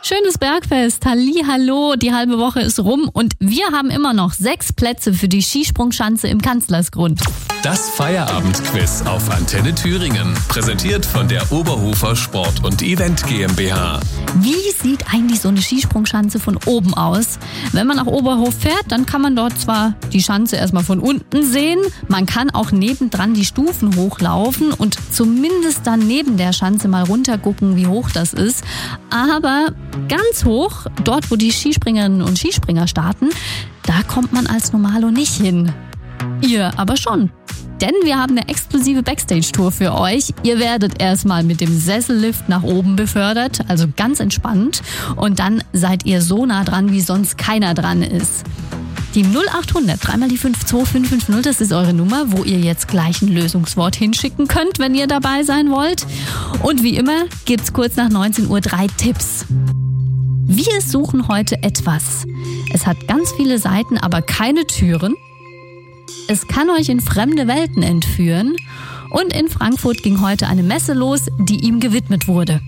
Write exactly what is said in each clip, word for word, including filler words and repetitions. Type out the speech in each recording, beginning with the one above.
Schönes Bergfest, Hallihallo, die halbe Woche ist rum und wir haben immer noch sechs Plätze für die Skisprungschanze im Kanzlersgrund. Das Feierabendquiz auf Antenne Thüringen, präsentiert von der Oberhofer Sport und Event GmbH. Wie sieht eigentlich so eine Skisprungschanze von oben aus? Wenn man nach Oberhof fährt, dann kann man dort zwar die Schanze erstmal von unten sehen, man kann auch nebendran die Stufen hochlaufen und zumindest dann neben der Schanze mal runtergucken, wie hoch das ist. Aber ganz hoch, dort wo die Skispringerinnen und Skispringer starten, da kommt man als Normalo nicht hin. Ihr aber schon. Denn wir haben eine exklusive Backstage-Tour für euch. Ihr werdet erstmal mit dem Sessellift nach oben befördert, also ganz entspannt. Und dann seid ihr so nah dran, wie sonst keiner dran ist. Die null acht hundert, dreimal die fünf zwei fünf fünf null, das ist eure Nummer, wo ihr jetzt gleich ein Lösungswort hinschicken könnt, wenn ihr dabei sein wollt. Und wie immer gibt's kurz nach neunzehn Uhr drei Tipps. Wir suchen heute etwas. Es hat ganz viele Seiten, aber keine Türen. Es kann euch in fremde Welten entführen. Und in Frankfurt ging heute eine Messe los, die ihm gewidmet wurde.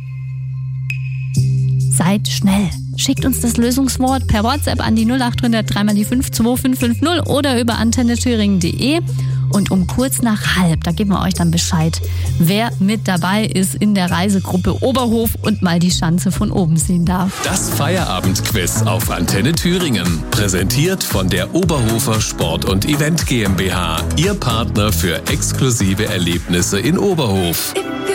Seid schnell. Schickt uns das Lösungswort per WhatsApp an die null acht hundert, dreimal die fünf zwei fünf fünf null oder über antenne thüringen punkt de. Und um kurz nach halb, da geben wir euch dann Bescheid, wer mit dabei ist in der Reisegruppe Oberhof und mal die Schanze von oben sehen darf. Das Feierabendquiz auf Antenne Thüringen, präsentiert von der Oberhofer Sport und Event GmbH, Ihr Partner für exklusive Erlebnisse in Oberhof.